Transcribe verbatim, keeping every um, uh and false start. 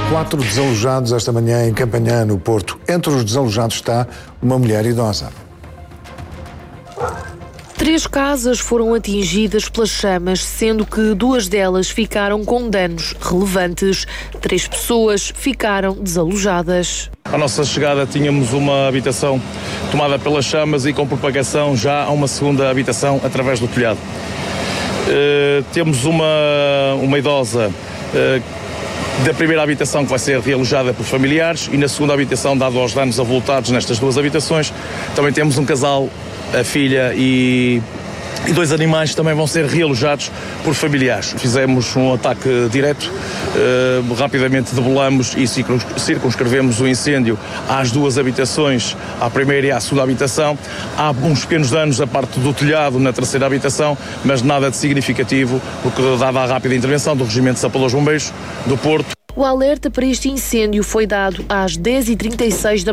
Quatro desalojados esta manhã em Campanhã, no Porto. Entre os desalojados está uma mulher idosa. Três casas foram atingidas pelas chamas, sendo que duas delas ficaram com danos relevantes. Três pessoas ficaram desalojadas. À nossa chegada tínhamos uma habitação tomada pelas chamas e com propagação já a uma segunda habitação através do telhado. Uh, temos uma, uma idosa uh, da primeira habitação que vai ser realojada por familiares e na segunda habitação, dado aos danos avultados nestas duas habitações, também temos um casal, a filha e, e dois animais também vão ser realojados por familiares. Fizemos um ataque direto, uh, rapidamente debelamos e circunscrevemos o incêndio às duas habitações, à primeira e à segunda habitação. Há uns pequenos danos à parte do telhado na terceira habitação, mas nada de significativo, porque dada a rápida intervenção do Regimento de Sapão dos Bombeiros do Porto. O alerta para este incêndio foi dado às dez e trinta e seis da